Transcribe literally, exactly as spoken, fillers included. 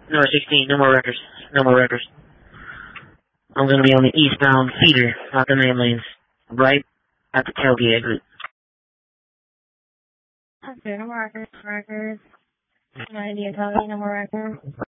Number sixteen, no more records. No more records. I'm going to be on the eastbound feeder, not the main lanes. Right at the tailgate exit. Okay, no more records. Records. ninety, Italy, no more records.